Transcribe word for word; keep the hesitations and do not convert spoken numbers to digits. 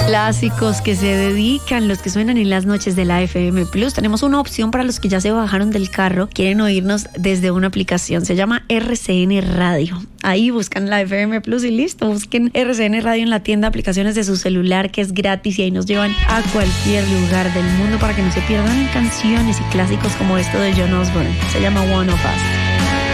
Clásicos que se dedican, los que suenan en las noches de la F M Plus. Tenemos una opción para los que ya se bajaron del carro, quieren oírnos desde una aplicación, se llama R C N Radio. Ahí buscan la F M Plus y listo, busquen R C N Radio en la tienda de aplicaciones de su celular, que es gratis, y ahí nos llevan a cualquier lugar del mundo para que no se pierdan canciones y clásicos como esto de John Osborne. Se llama One of Us.